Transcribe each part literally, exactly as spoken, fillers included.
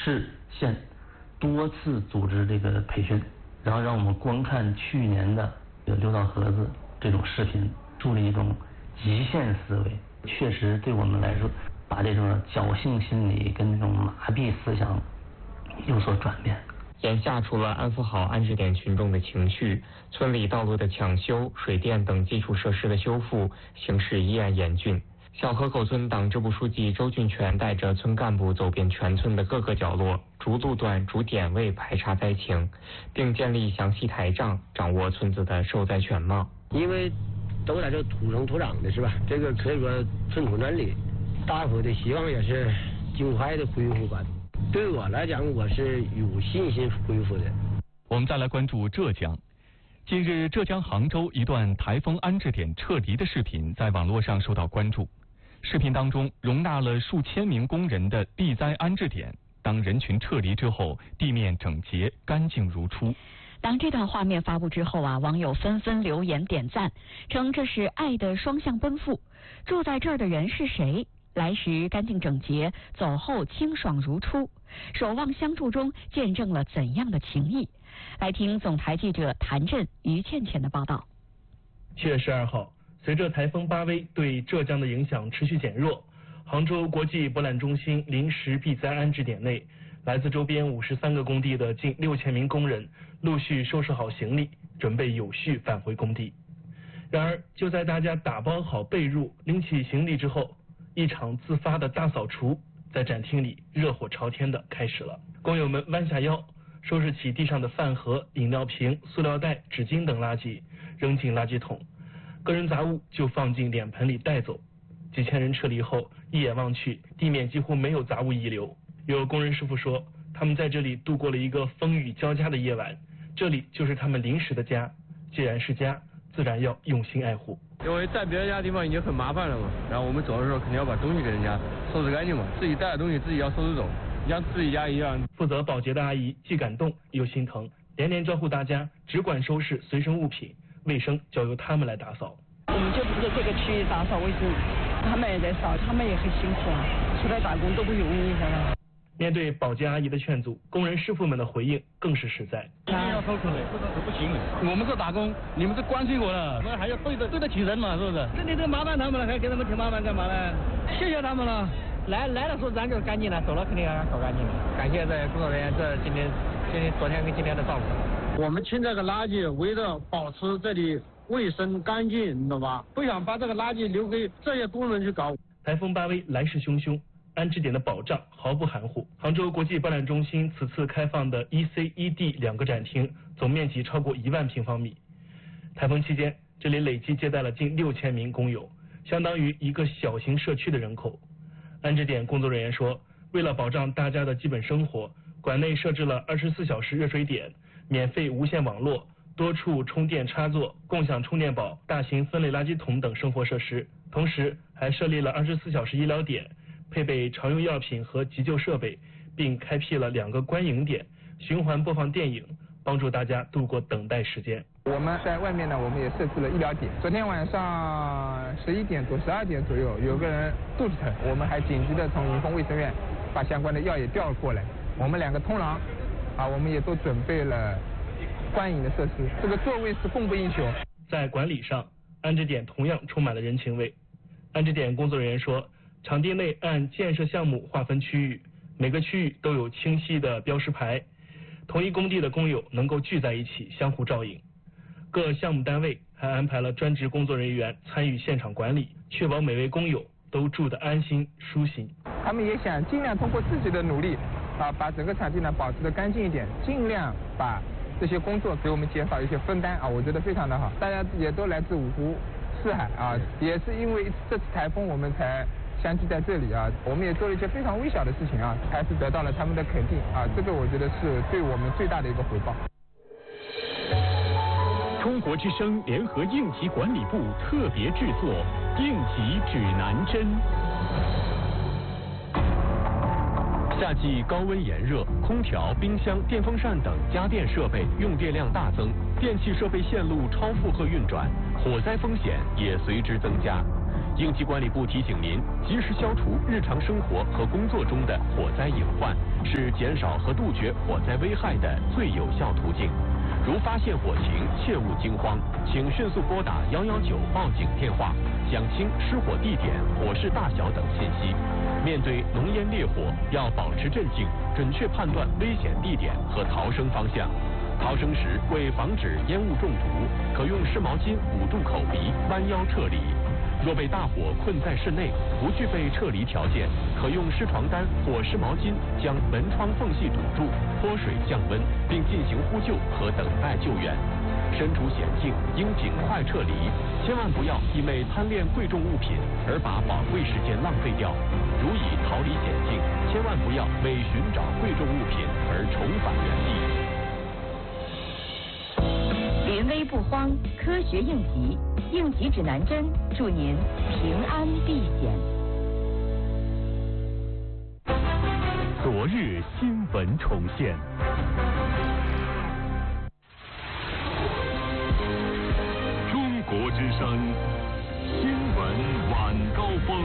市县多次组织这个培训，然后让我们观看去年的刘道盒子这种视频，树立一种极限思维，确实对我们来说，把这种侥幸心理跟这种麻痹思想有所转变。 眼下，除了安抚好安置点群众的情绪，村里道路的抢修、水电等基础设施的修复形势依然严峻。小河口村党支部书记周俊全带着村干部走遍全村的各个角落，逐路段、逐点位排查灾情，并建立详细台账，掌握村子的受灾全貌。 因为都在这土生土长的是吧？这个可以说寸土难离，大伙的希望也是尽快的恢复吧。对我来讲，我是有信心恢复的。 我们再来关注浙江。近日，浙江杭州一段台风安置点撤离的视频在网络上受到关注。视频当中容纳了数千名工人的避灾安置点，当人群撤离之后，地面整洁干净如初。 当这段画面发布之后啊，网友纷纷留言点赞，称这是爱的双向奔赴。住在这儿的人是谁？来时干净整洁，走后清爽如初。守望相助中见证了怎样的情谊？来听总台记者谭震、于倩倩的报道。 七月十二号，随着台风巴威对浙江的影响持续减弱，杭州国际博览中心临时避灾安置点内，来自周边五十三个工地的近六千名工人陆续收拾好行李，准备有序返回工地。然而，就在大家打包好被褥、拎起行李之后，一场自发的大扫除在展厅里热火朝天的开始了。工友们弯下腰，收拾起地上的饭盒、饮料瓶、塑料袋、纸巾等垃圾，扔进垃圾桶。个人杂物就放进脸盆里带走。几千人撤离后，一眼望去，地面几乎没有杂物遗留。有工人师傅说，他们在这里度过了一个风雨交加的夜晚，这里就是他们临时的家。既然是家，自然要用心爱护。 因为在别人家的地方已经很麻烦了嘛，然后我们走的时候肯定要把东西给人家收拾干净嘛，自己带的东西自己要收拾走，像自己家一样。 负责保洁的阿姨既感动又心疼，连连招呼大家只管收拾随身物品，卫生交由他们来打扫。 我们就负责这个区域打扫卫生，他们也在扫，他们也很辛苦啊，出来打工都不容易，晓得吧？ 面对保洁阿姨的劝阻，工人师傅们的回应更是实在。 一定要收口的，不收是不行的。我们是打工，你们是关心我的，我们还要对得对得起人嘛，是不是？这你都麻烦他们了，还给他们添麻烦干嘛呢？谢谢他们了。来来的时候咱就干净了，走了肯定要搞干净了。感谢这工作人员这今天、今天、昨天跟今天的照顾。 我们清这个垃圾，为了保持这里卫生干净，你懂吧？不想把这个垃圾留给这些工人去搞。 台风巴威来势汹汹。安置点的保障毫不含糊。杭州国际博览中心此次开放的 E C、E D 两个展厅，总面积超过一万平方米。台风期间，这里累计接待了近六千名工友，相当于一个小型社区的人口。安置点工作人员说，为了保障大家的基本生活，馆内设置了二十四小时热水点、免费无线网络、多处充电插座、共享充电宝、大型分类垃圾桶等生活设施，同时还设立了二十四小时医疗点。配备常用药品和急救设备，并开辟了两个观影点，循环播放电影，帮助大家度过等待时间。 我们在外面呢，我们也设置了医疗点。昨天晚上十一点多、十二点左右，有个人肚子疼，我们还紧急的从银丰卫生院把相关的药也调了过来。我们两个通廊啊，我们也都准备了观影的设施，这个座位是供不应求。 在管理上，安置点同样充满了人情味。安置点工作人员说，场地内按建设项目划分区域，每个区域都有清晰的标识牌，同一工地的工友能够聚在一起相互照应。各项目单位还安排了专职工作人员参与现场管理，确保每位工友都住得安心舒心。 他们也想尽量通过自己的努力啊，把整个场地呢保持得干净一点，尽量把这些工作给我们减少一些分担啊，我觉得非常的好。大家也都来自五湖四海啊，也是因为这次台风我们才相聚在这里啊，我们也做了一些非常微小的事情啊，还是得到了他们的肯定啊，这个我觉得是对我们最大的一个回报。 中国之声联合应急管理部特别制作《应急指南针》。夏季高温炎热，空调、冰箱、电风扇等家电设备用电量大增，电气设备线路超负荷运转，火灾风险也随之增加。 应急管理部提醒您，及时消除日常生活和工作中的火灾隐患，是减少和杜绝火灾危害的最有效途径。如发现火情，切勿惊慌，请迅速拨打幺幺九报警电话，讲清失火地点、火势大小等信息。面对浓烟烈火，要保持镇静，准确判断危险地点和逃生方向。逃生时，为防止烟雾中毒，可用湿毛巾捂住口鼻，弯腰撤离。若被大火困在室内，不具备撤离条件，可用湿床单或湿毛巾将门窗缝隙堵住，泼水降温，并进行呼救和等待救援。身处险境，应尽快撤离，千万不要因为贪恋贵重物品而把宝贵时间浪费掉。如已逃离险境，千万不要为寻找贵重物品而重返原地。 临危不慌，科学应急，应急指南针，祝您平安避险。 昨日新闻重现。中国之声新闻晚高峰。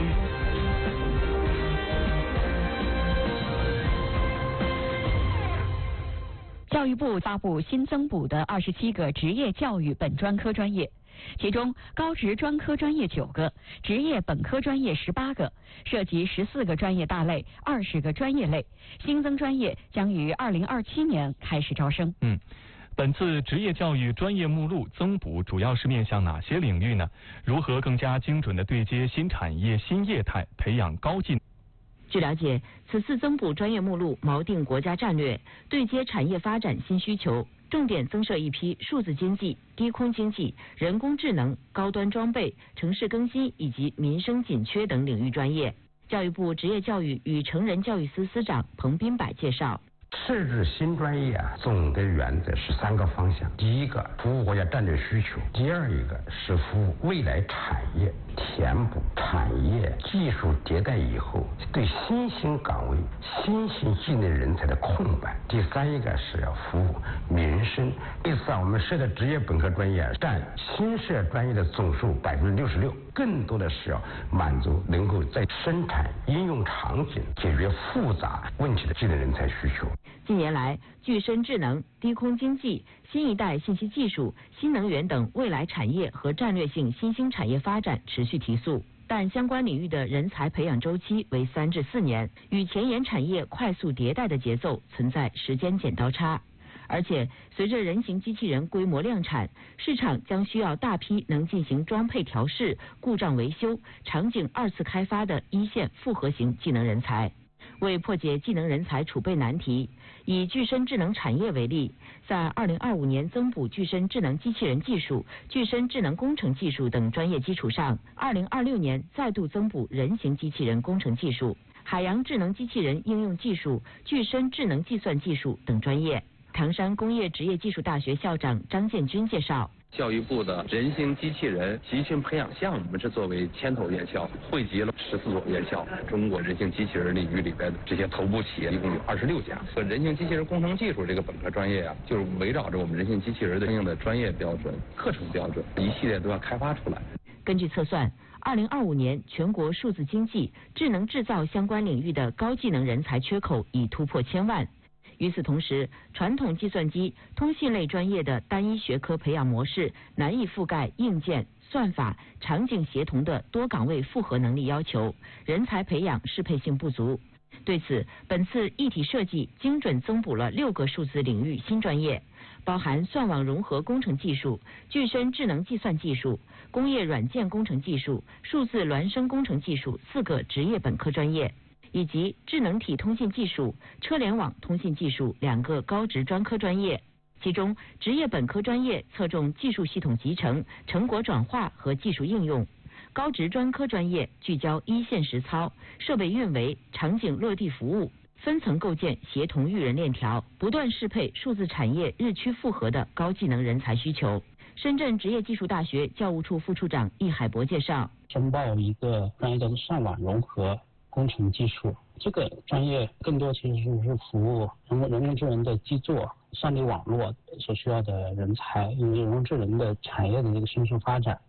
教育部发布新增补的二十七个职业教育本专科专业，其中高职专科专业九个，职业本科专业十八个，涉及十四个专业大类，二十个专业类。新增专业将于二零二七年开始招生。 嗯，本次职业教育专业目录增补主要是面向哪些领域呢？如何更加精准地对接新产业新业态，培养高技？ 据了解，此次增补专业目录锚定国家战略，对接产业发展新需求，重点增设一批数字经济、低空经济、人工智能、高端装备、城市更新以及民生紧缺等领域专业。教育部职业教育与成人教育司司长彭斌柏介绍。 设置新专业啊，总的原则是三个方向。第一个，服务国家战略需求；第二一个是服务未来产业，填补产业技术迭代以后对新兴岗位、新兴技能人才的空白；第三一个是要服务民生。这次啊，我们设的职业本科专业占新设专业的总数百分之六十六，更多的是要满足能够在生产应用场景解决复杂问题的技能人才需求。 近年来，具身智能、低空经济、新一代信息技术、新能源等未来产业和战略性新兴产业发展持续提速，但相关领域的人才培养周期为三至四年，与前沿产业快速迭代的节奏存在时间剪刀差。而且，随着人形机器人规模量产，市场将需要大批能进行装配调试、故障维修、场景二次开发的一线复合型技能人才。为破解技能人才储备难题，以具身智能产业为例，在二零二五年增补具身智能机器人技术、具身智能工程技术等专业基础上，二零二六年再度增补人形机器人工程技术、海洋智能机器人应用技术、具身智能计算技术等专业。唐山工业职业技术大学校长张建军介绍。 教育部的人形机器人集训培养项目是作为牵头院校，汇集了十四所院校。中国人形机器人领域里边的这些头部企业一共有二十六家。和人形机器人工程技术这个本科专业啊，就是围绕着我们人形机器人的相应的专业标准、课程标准，一系列都要开发出来。 根据测算，二零二五年全国数字经济、智能制造相关领域的高技能人才缺口已突破千万。与此同时，传统计算机、通信类专业的单一学科培养模式难以覆盖硬件、算法、场景协同的多岗位复合能力要求，人才培养适配性不足。对此，本次一体设计精准增补了六个数字领域新专业，包含算网融合工程技术、具身智能计算技术、工业软件工程技术、数字孪生工程技术四个职业本科专业，以及智能体通信技术、车联网通信技术两个高职专科专业。其中，职业本科专业侧重技术系统集成、成果转化和技术应用；高职专科专业聚焦一线实操、设备运维、场景落地服务，分层构建协同育人链条，不断适配数字产业日趋复合的高技能人才需求。深圳职业技术大学教务处副处长易海博介绍， 申报一个专业叫做算网融合工程技术，这个专业更多其实是服务人工人工智能的基座、算力网络所需要的人才，以及人工智能的产业的这个迅速发展。